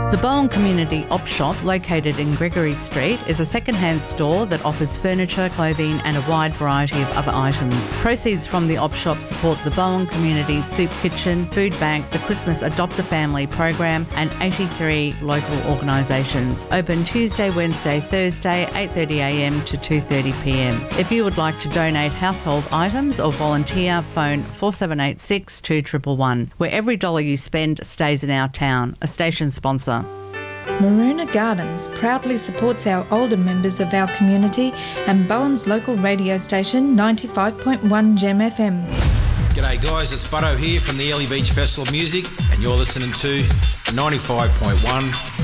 The Bowen Community Op Shop, located in Gregory Street, is a second-hand store that offers furniture, clothing and a wide variety of other items. Proceeds from the Op Shop support the Bowen Community Soup Kitchen, Food Bank, the Christmas Adopt a Family program and 83 local organisations. Open Tuesday, Wednesday, Thursday, 8:30am to 2:30pm. If you would like to donate household items or volunteer, phone 4786 2111, where every dollar you spend stays in our town. A station sponsor. Maroona Gardens proudly supports our older members of our community and Bowen's local radio station 95.1 Gem FM. G'day guys, it's Butto here from the Early Beach Festival of Music and you're listening to 95.1